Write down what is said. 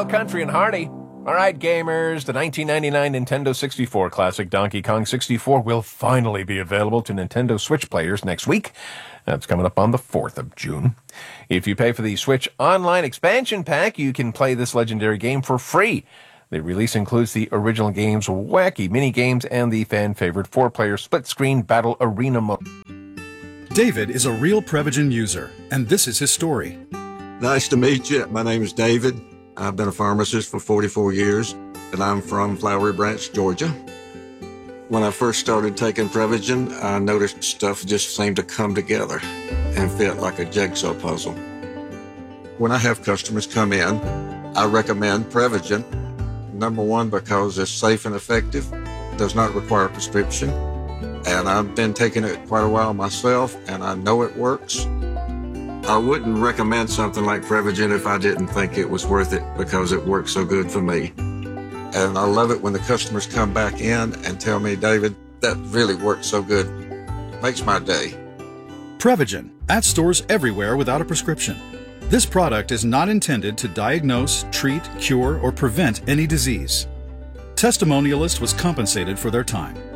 Wild Country in Hardy. All right, gamers, the 1999 Nintendo 64 classic Donkey Kong 64 will finally be available to Nintendo Switch players next week. That's coming up on the 4th of June. If you pay for the Switch Online expansion pack, you can play this legendary game for free. The release includes the original game's wacky mini-games and the fan-favorite 4-player split-screen battle arena mode. David is a real Prevagen user, and this is his story. Nice to meet you. My name is David. I've been a pharmacist for 44 years, and I'm from Flowery Branch, Georgia. When I first started taking Prevagen, I noticed stuff just seemed to come together and fit like a jigsaw puzzle. When I have customers come in, I recommend Prevagen. Number one, because it's safe and effective, does not require a prescription, and I've been taking it quite a while myself, and I know it works. I wouldn't recommend something like Prevagen if I didn't think it was worth it because it works so good for me. And I love it when the customers come back in and tell me, David, that really works so good. Makes my day. Prevagen, at stores everywhere without a prescription. This product is not intended to diagnose, treat, cure, or prevent any disease. Testimonialist was compensated for their time.